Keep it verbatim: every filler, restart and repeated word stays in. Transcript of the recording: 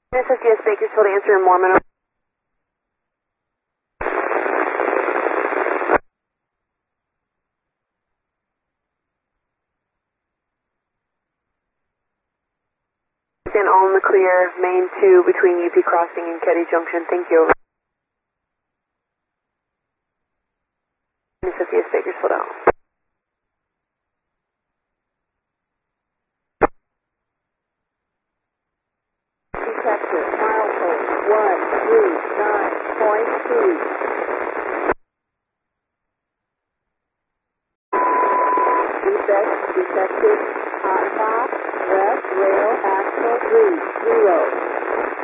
This is Yes Bakersfield answering Mormon. And all in the clear, main two between U P Crossing and Ketty Junction. Thank you. This is Yes Bakersfield out. Detector, milepost one three nine point two. Defect detected. Hot top, west rail axle three zero.